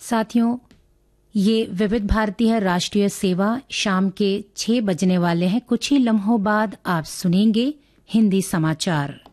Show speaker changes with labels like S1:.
S1: साथियों, ये विविध भारती है राष्ट्रीय सेवा। शाम के 6 बजने वाले हैं। कुछ ही लम्हों बाद आप सुनेंगे हिंदी समाचार।